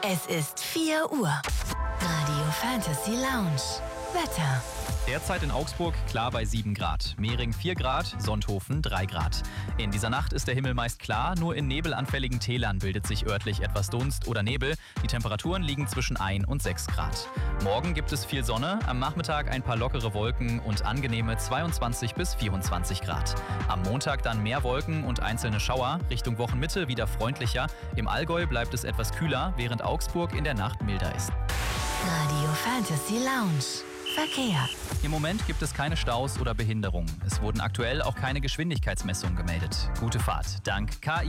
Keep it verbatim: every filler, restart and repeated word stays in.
Es ist vier Uhr. Radio Fantasy Lounge. Wetter. Derzeit in Augsburg klar bei sieben Grad, Mehring vier Grad, Sonthofen drei Grad. In dieser Nacht ist der Himmel meist klar, nur in nebelanfälligen Tälern bildet sich örtlich etwas Dunst oder Nebel. Die Temperaturen liegen zwischen ein und sechs Grad. Morgen gibt es viel Sonne, am Nachmittag ein paar lockere Wolken und angenehme zweiundzwanzig bis vierundzwanzig Grad. Am Montag dann mehr Wolken und einzelne Schauer, Richtung Wochenmitte wieder freundlicher. Im Allgäu bleibt es etwas kühler, während Augsburg in der Nacht milder ist. Radio Fantasy Lounge. Verkehr. Im Moment gibt es keine Staus oder Behinderungen. Es wurden aktuell auch keine Geschwindigkeitsmessungen gemeldet. Gute Fahrt. Dank K I.